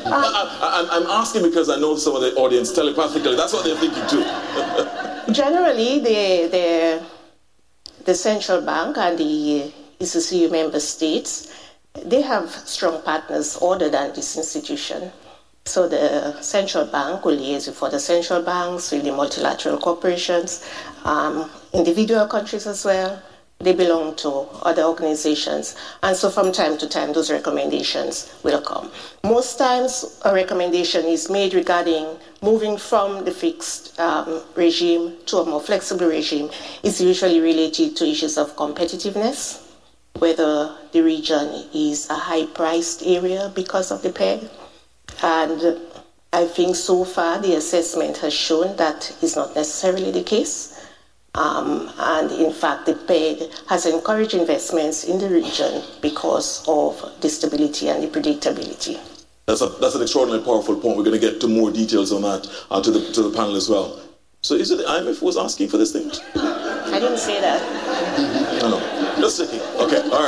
I'm asking because I know some of the audience telepathically, that's what they're thinking too. Generally, the central bank and the ECCU member states, they have strong partners other than this institution. So the central bank will liaise with other central banks, with the multilateral corporations, individual countries as well. They belong to other organizations. And so from time to time, those recommendations will come. Most times, a recommendation is made regarding moving from the fixed regime to a more flexible regime. It's usually related to issues of competitiveness, whether the region is a high-priced area because of the peg. And I think so far the assessment has shown that is not necessarily the case. And in fact, the peg has encouraged investments in the region because of the stability and the predictability. That's an extraordinarily powerful point. We're going to get to more details on that to the panel as well. So is it the IMF who was asking for this thing? I didn't say that. No, just checking. Okay, all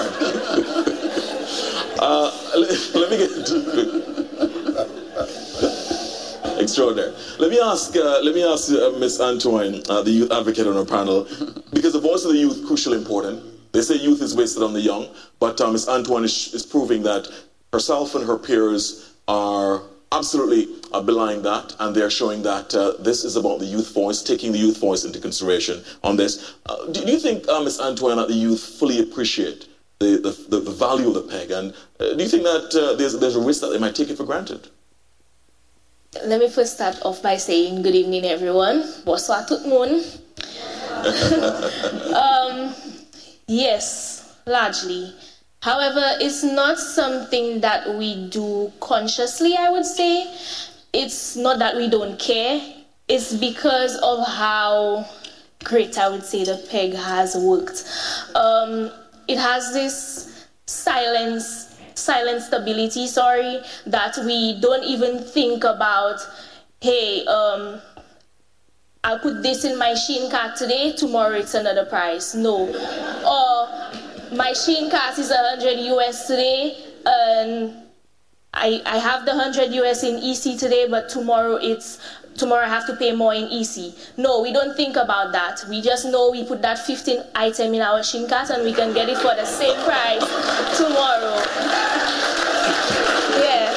right. Let me get into extraordinary. Let me ask Ms. Antoine, the youth advocate on our panel, because the voice of the youth is crucially important. They say youth is wasted on the young, but Ms. Antoine is proving that herself and her peers are absolutely belying that, and they're showing that this is about the youth voice, taking the youth voice into consideration on this. Do you think, Ms. Antoine, that the youth fully appreciate the value of the peg, and do you think that there's a risk that they might take it for granted? Let me first start off by saying good evening, everyone. Bonsoir tout le monde. Yes, largely. However, it's not something that we do consciously, I would say. It's not that we don't care. It's because of how great, I would say, the peg has worked. It has this silent stability, that we don't even think about, hey, I'll put this in my Shein cart today, tomorrow it's another price. No. Or my Shein cart is 100 US today, and I have the 100 US in EC today, but tomorrow I have to pay more in EC. No, we don't think about that. We just know we put that 15 item in our Shein cart and we can get it for the same price tomorrow. Yeah.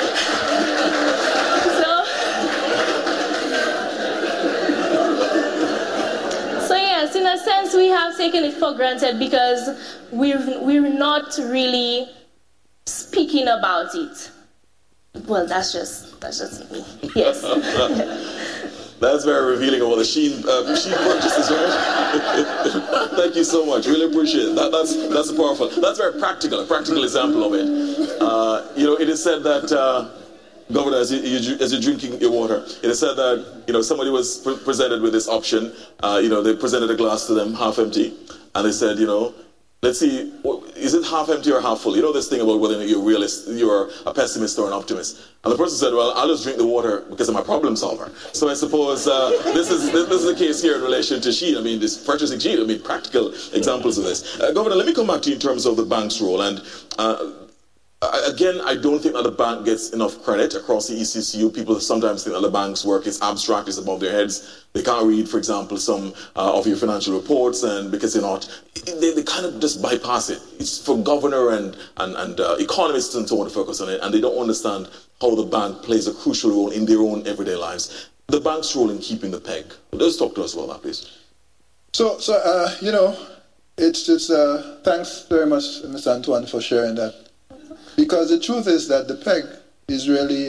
So yes, in a sense, we have taken it for granted because we're not really speaking about it. Well, that's just me. Yes. That's very revealing of what the Shein purchases, right? Thank you so much. Really appreciate it. That's powerful. That's very practical, a practical example of it. It is said that, Governor, as you're drinking your water, it is said that, somebody was presented with this option. They presented a glass to them, half empty, and they said, let's see, is it half empty or half full? You know this thing about whether you're a pessimist or an optimist. And the person said, well, I'll just drink the water because I'm a problem solver. So I suppose this is the case here in relation to Shein. I mean, this purchasing Shein, I mean, practical examples of this. Governor, let me come back to you in terms of the bank's role. And again, I don't think that the bank gets enough credit across the ECCU. People sometimes think that the bank's work is abstract, it's above their heads. They can't read, for example, some of your financial reports, and because they kind of just bypass it. It's for governor and economists and so on to focus on it, and they don't understand how the bank plays a crucial role in their own everyday lives. The bank's role in keeping the peg. Let's talk to us about that, please. So it's just thanks very much, Mr. Antoine, for sharing that. Because the truth is that the peg is really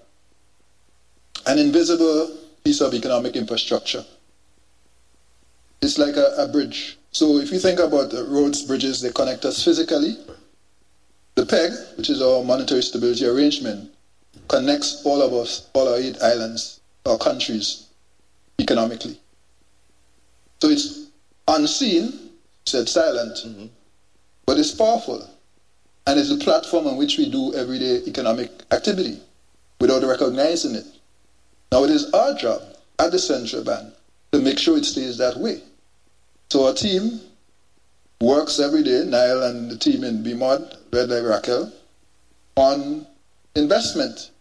an invisible piece of economic infrastructure. It's like a bridge. So if you think about the roads, bridges, they connect us physically. The peg, which is our monetary stability arrangement, connects all of us, all our 8 islands, our countries, economically. So it's unseen, said silent, but it's powerful. And it's a platform on which we do everyday economic activity without recognizing it. Now it is our job at the central bank to make sure it stays that way. So our team works every day, Niall and the team in BMOD, led by Raquel, on investment